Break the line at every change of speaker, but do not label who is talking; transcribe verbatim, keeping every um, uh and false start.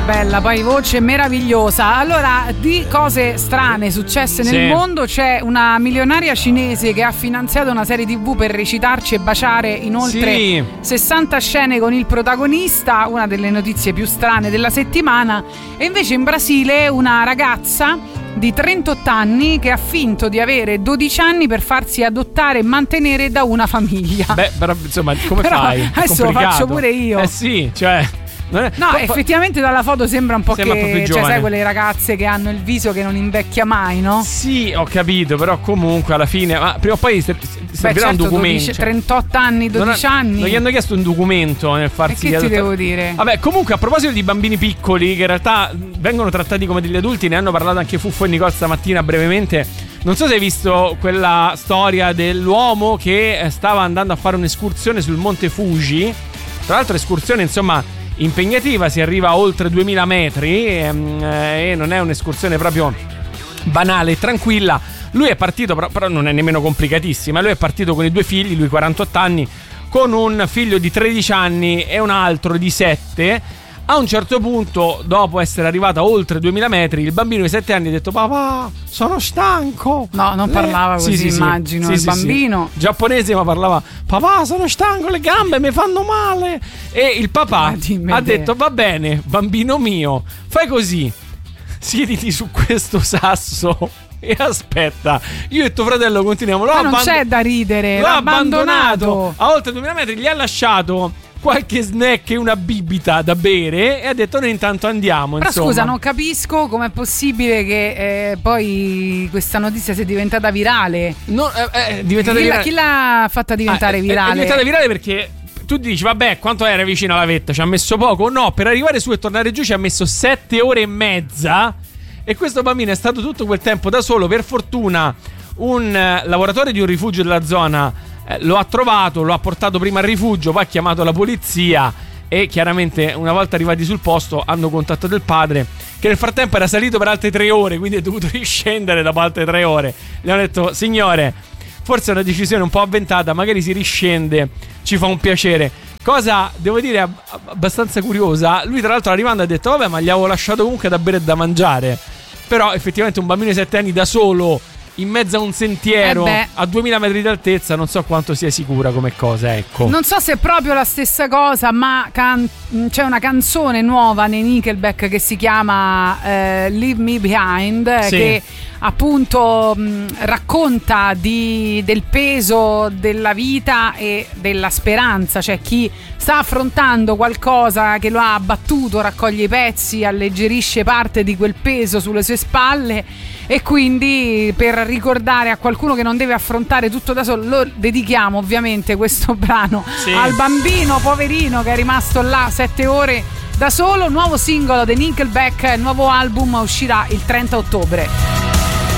bella, poi voce meravigliosa. Allora, di cose strane successe nel
sì.
mondo, c'è una milionaria cinese che ha finanziato una serie tivù per recitarci e baciare in oltre
sì.
sessanta scene con il protagonista, una delle notizie più strane della settimana. E invece in Brasile una ragazza di trentotto anni che ha finto di avere dodici anni per farsi adottare e mantenere da una famiglia.
Beh, però insomma, come
però,
fai? È
adesso lo faccio pure io.
Eh sì, cioè non è...
No,
po-
effettivamente dalla foto sembra un po'
sembra
che,
un po' più
cioè,
giovane.
sai quelle ragazze che hanno il viso che non invecchia mai, no?
Sì, ho capito, però comunque alla fine, ma prima o poi ser- servirà
Beh, certo,
un documento.
dodici, trentotto anni, dodici
non,
anni.
Non gli hanno chiesto un documento nel farsi
E che ti
adottare.
devo dire?
Vabbè, comunque a proposito di bambini piccoli che in realtà vengono trattati come degli adulti, ne hanno parlato anche Fuffo e Nicole stamattina brevemente. Non so se hai visto quella storia dell'uomo che stava andando a fare un'escursione sul monte Fuji. Tra l'altro escursione insomma impegnativa, si arriva a oltre duemila metri e, e non è un'escursione proprio banale e tranquilla. Lui è partito, però, però non è nemmeno complicatissima. Lui è partito con i due figli, lui quarantotto anni, con un figlio di tredici anni e un altro di sette. A un certo punto, dopo essere arrivato a oltre duemila metri, il bambino di sette anni ha detto: papà, sono stanco.
No, non
Le...
parlava così,
sì, sì,
immagino,
sì,
il
sì,
bambino.
Sì. Giapponese, ma parlava: papà, sono stanco, le gambe mi fanno male. E il papà
ah,
ha detto: va bene, bambino mio, fai così, siediti su questo sasso e aspetta, io e tuo fratello continuiamo. L'ho
Ma non
abband-
c'è da ridere,
l'ho
l'ha
abbandonato.
abbandonato
A oltre duemila metri, gli ha lasciato qualche snack e una bibita da bere e ha detto: noi intanto andiamo.
Però
insomma.
scusa, non capisco com'è possibile che eh, poi questa notizia sia diventata virale.
No, eh, è diventata
chi,
virale.
La, chi l'ha fatta diventare
Ah, è-
virale?
È diventata virale perché tu dici: vabbè, quanto era vicino alla vetta? Ci ha messo poco? No, per arrivare su e tornare giù ci ha messo sette ore e mezza. E questo bambino è stato tutto quel tempo da solo. Per fortuna un eh, lavoratore di un rifugio della zona eh, lo ha trovato, lo ha portato prima al rifugio, poi ha chiamato la polizia e chiaramente una volta arrivati sul posto hanno contattato il padre, che nel frattempo era salito per altre tre ore, quindi è dovuto riscendere dopo altre tre ore. Gli hanno detto: signore, forse è una decisione un po' avventata, magari si riscende, ci fa un piacere. Cosa, devo dire, ab- abbastanza curiosa. Lui tra l'altro arrivando ha detto: vabbè, ma gli avevo lasciato comunque da bere e da mangiare. Però effettivamente un bambino di sette anni da solo in mezzo a un sentiero
eh
a duemila metri di altezza, non so quanto sia sicura come cosa, ecco.
Non so se è proprio la stessa cosa, ma can- c'è una canzone nuova nei Nickelback che si chiama eh, Leave Me Behind,
sì.
che appunto mh, racconta di, del peso della vita e della speranza, cioè chi sta affrontando qualcosa che lo ha abbattuto raccoglie i pezzi, alleggerisce parte di quel peso sulle sue spalle, e quindi per ricordare a qualcuno che non deve affrontare tutto da solo lo dedichiamo ovviamente questo brano, sì, al bambino poverino che è rimasto là sette ore da solo. Nuovo singolo dei Nickelback, il nuovo album uscirà il trenta ottobre.